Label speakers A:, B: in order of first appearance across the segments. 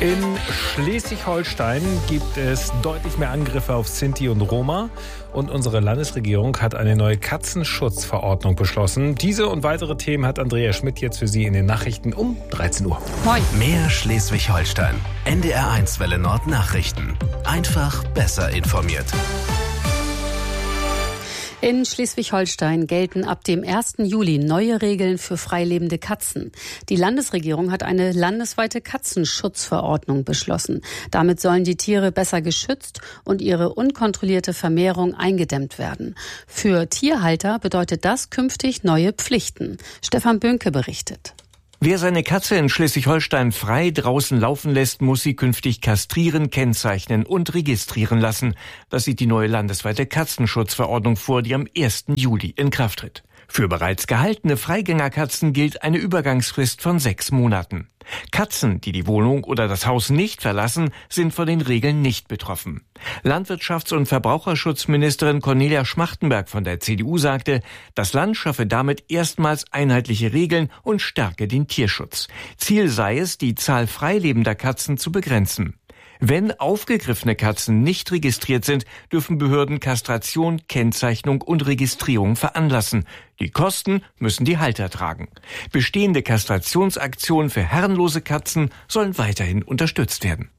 A: In Schleswig-Holstein gibt es deutlich mehr Angriffe auf Sinti und Roma. Und unsere Landesregierung hat eine neue Katzenschutzverordnung beschlossen. Diese und weitere Themen hat Andrea Schmidt jetzt für Sie in den Nachrichten um 13 Uhr.
B: Moin. Mehr Schleswig-Holstein. NDR1 Welle Nord Nachrichten. Einfach besser informiert.
C: In Schleswig-Holstein gelten ab dem 1. Juli neue Regeln für freilebende Katzen. Die Landesregierung hat eine landesweite Katzenschutzverordnung beschlossen. Damit sollen die Tiere besser geschützt und ihre unkontrollierte Vermehrung eingedämmt werden. Für Tierhalter bedeutet das künftig neue Pflichten. Stefan Böhnke berichtet.
D: Wer seine Katze in Schleswig-Holstein frei draußen laufen lässt, muss sie künftig kastrieren, kennzeichnen und registrieren lassen. Das sieht die neue landesweite Katzenschutzverordnung vor, die am 1. Juli in Kraft tritt. Für bereits gehaltene Freigängerkatzen gilt eine Übergangsfrist von 6 Monaten. Katzen, die die Wohnung oder das Haus nicht verlassen, sind von den Regeln nicht betroffen. Landwirtschafts- und Verbraucherschutzministerin Cornelia Schmachtenberg von der CDU sagte, das Land schaffe damit erstmals einheitliche Regeln und stärke den Tierschutz. Ziel sei es, die Zahl freilebender Katzen zu begrenzen. Wenn aufgegriffene Katzen nicht registriert sind, dürfen Behörden Kastration, Kennzeichnung und Registrierung veranlassen. Die Kosten müssen die Halter tragen. Bestehende Kastrationsaktionen für herrenlose Katzen sollen weiterhin unterstützt werden.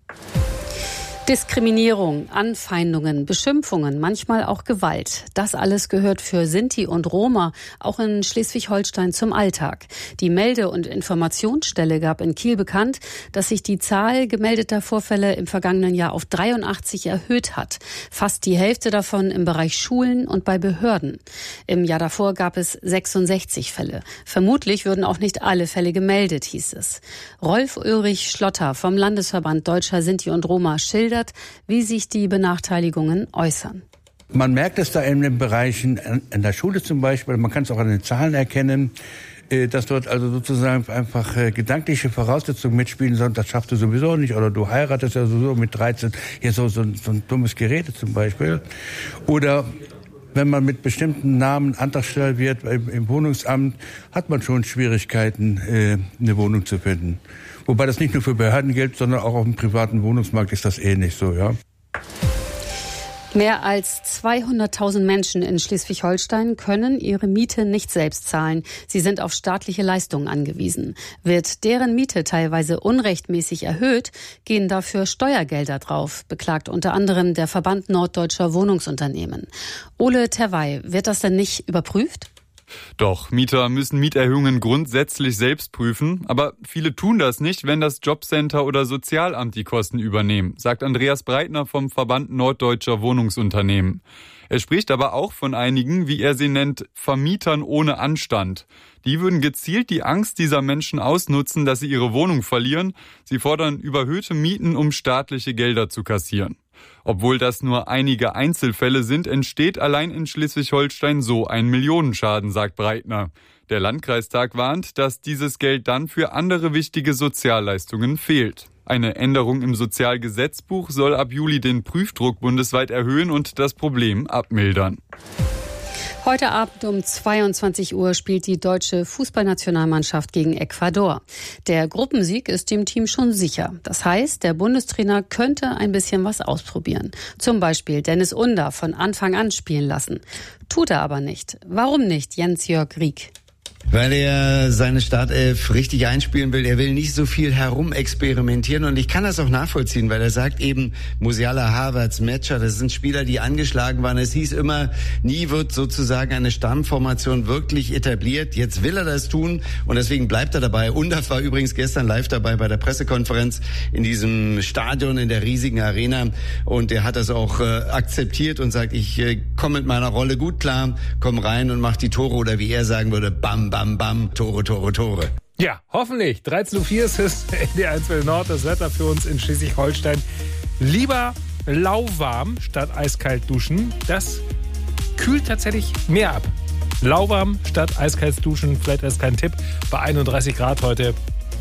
C: Diskriminierung, Anfeindungen, Beschimpfungen, manchmal auch Gewalt. Das alles gehört für Sinti und Roma auch in Schleswig-Holstein zum Alltag. Die Melde- und Informationsstelle gab in Kiel bekannt, dass sich die Zahl gemeldeter Vorfälle im vergangenen Jahr auf 83 erhöht hat. Fast die Hälfte davon im Bereich Schulen und bei Behörden. Im Jahr davor gab es 66 Fälle. Vermutlich würden auch nicht alle Fälle gemeldet, hieß es. Rolf-Ulrich Schlotter vom Landesverband Deutscher Sinti und Roma schildert, wie sich die Benachteiligungen äußern.
E: Man merkt es da in den Bereichen, in der Schule zum Beispiel, man kann es auch an den Zahlen erkennen, dass dort also sozusagen einfach gedankliche Voraussetzungen mitspielen, sondern das schaffst du sowieso nicht oder du heiratest ja sowieso mit 13, hier so ein dummes Gerede zum Beispiel. Oder wenn man mit bestimmten Namen Antragsteller wird im Wohnungsamt, hat man schon Schwierigkeiten, eine Wohnung zu finden. Wobei das nicht nur für Behörden gilt, sondern auch auf dem privaten Wohnungsmarkt ist das ähnlich so, ja.
C: Mehr als 200.000 Menschen in Schleswig-Holstein können ihre Miete nicht selbst zahlen. Sie sind auf staatliche Leistungen angewiesen. Wird deren Miete teilweise unrechtmäßig erhöht, gehen dafür Steuergelder drauf, beklagt unter anderem der Verband Norddeutscher Wohnungsunternehmen. Ole Terwey, wird das denn nicht überprüft?
F: Doch, Mieter müssen Mieterhöhungen grundsätzlich selbst prüfen, aber viele tun das nicht, wenn das Jobcenter oder Sozialamt die Kosten übernehmen, sagt Andreas Breitner vom Verband Norddeutscher Wohnungsunternehmen. Er spricht aber auch von einigen, wie er sie nennt, Vermietern ohne Anstand. Die würden gezielt die Angst dieser Menschen ausnutzen, dass sie ihre Wohnung verlieren. Sie fordern überhöhte Mieten, um staatliche Gelder zu kassieren. Obwohl das nur einige Einzelfälle sind, entsteht allein in Schleswig-Holstein so ein Millionenschaden, sagt Breitner. Der Landkreistag warnt, dass dieses Geld dann für andere wichtige Sozialleistungen fehlt. Eine Änderung im Sozialgesetzbuch soll ab Juli den Prüfdruck bundesweit erhöhen und das Problem abmildern.
C: Heute Abend um 22 Uhr spielt die deutsche Fußballnationalmannschaft gegen Ecuador. Der Gruppensieg ist dem Team schon sicher. Das heißt, der Bundestrainer könnte ein bisschen was ausprobieren. Zum Beispiel Dennis Under von Anfang an spielen lassen. Tut er aber nicht. Warum nicht, Jens-Jörg Rieck?
G: Weil er seine Startelf richtig einspielen will. Er will nicht so viel herumexperimentieren und ich kann das auch nachvollziehen, weil er sagt eben, Musiala, Havertz, Metscher, das sind Spieler, die angeschlagen waren. Es hieß immer, nie wird sozusagen eine Stammformation wirklich etabliert. Jetzt will er das tun und deswegen bleibt er dabei. Undaf war übrigens gestern live dabei bei der Pressekonferenz in diesem Stadion, in der riesigen Arena und er hat das auch akzeptiert und sagt, ich komme mit meiner Rolle gut klar, komme rein und mach die Tore oder wie er sagen würde, bam, bam, bam, Tore, Tore, Tore.
A: Ja, hoffentlich. 13.04 Uhr ist es NDR1 Welle Nord, das Wetter für uns in Schleswig-Holstein. Lieber lauwarm statt eiskalt duschen. Das kühlt tatsächlich mehr ab. Lauwarm statt eiskalt duschen, vielleicht ist kein Tipp. Bei 31 Grad heute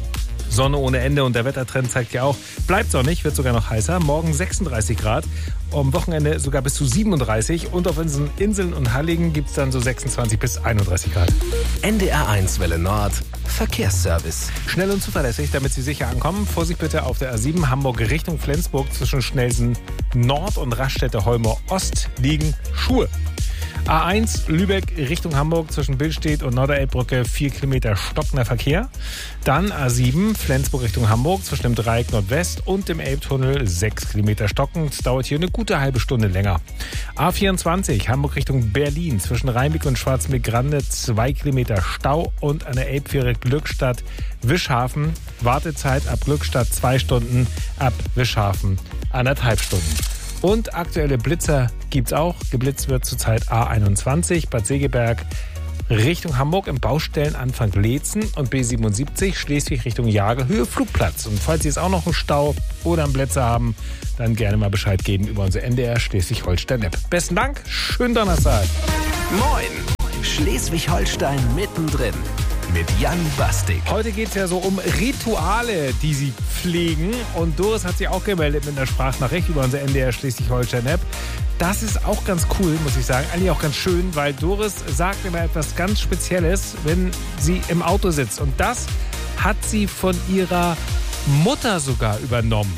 A: Sonne ohne Ende und der Wettertrend zeigt ja auch, bleibt sonnig, wird sogar noch heißer. Morgen 36 Grad, am Wochenende sogar bis zu 37 und auf Inseln und Halligen gibt es dann so 26 bis 31 Grad.
B: NDR1 Welle Nord, Verkehrsservice.
A: Schnell und zuverlässig, damit Sie sicher ankommen. Vorsicht bitte auf der A7 Hamburg Richtung Flensburg zwischen Schnelsen Nord und Raststätte-Holmer Ost liegen Schuhe. A1 Lübeck Richtung Hamburg zwischen Billstedt und Norderelbbrücke 4 Kilometer stockender Verkehr. Dann A7 Flensburg Richtung Hamburg zwischen dem Dreieck Nordwest und dem Elbtunnel 6 Kilometer stockend. Dauert hier eine gute halbe Stunde länger. A24 Hamburg Richtung Berlin zwischen Rheinbeck und Schwarzmeer-Grande 2 Kilometer Stau und an der Elbfähre Glückstadt Wischhafen. Wartezeit ab Glückstadt 2 Stunden, ab Wischhafen 1,5 Stunden. Und aktuelle Blitzer gibt's auch. Geblitzt wird zurzeit A21 Bad Segeberg Richtung Hamburg im Baustellenanfang Leetzen und B77 Schleswig Richtung Jagerhöhe Flugplatz. Und falls Sie jetzt auch noch einen Stau oder einen Blitzer haben, dann gerne mal Bescheid geben über unsere NDR Schleswig-Holstein-App. Besten Dank, schönen Donnerstag.
B: Moin, Schleswig-Holstein mittendrin. Mit Jan Bastik.
A: Heute geht es ja so um Rituale, die Sie pflegen. Und Doris hat sich auch gemeldet mit einer Sprachnachricht über unsere NDR Schleswig-Holstein-App. Das ist auch ganz cool, muss ich sagen. Eigentlich auch ganz schön, weil Doris sagt immer etwas ganz Spezielles, wenn sie im Auto sitzt. Und das hat sie von ihrer Mutter sogar übernommen.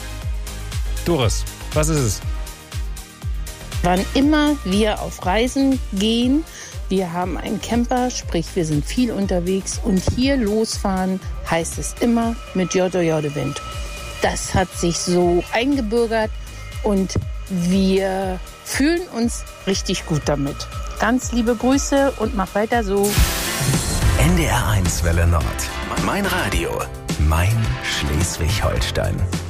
A: Doris, was ist es?
H: Wann immer wir auf Reisen gehen, wir haben einen Camper, sprich wir sind viel unterwegs und hier losfahren heißt es immer mit Jodo Jodo Wind. Das hat sich so eingebürgert und wir fühlen uns richtig gut damit. Ganz liebe Grüße und mach weiter so.
B: NDR1 Welle Nord. Mein Radio. Mein Schleswig-Holstein.